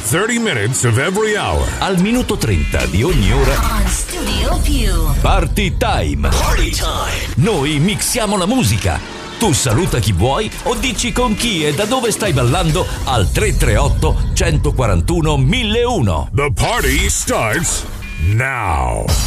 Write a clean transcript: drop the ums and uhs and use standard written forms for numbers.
30 minutes of every hour. Al minuto 30 di ogni ora. On Studio Più. Party time. Party time. Noi mixiamo la musica. Tu saluta chi vuoi o dici con chi e da dove stai ballando al 338 141 1001. The party starts now.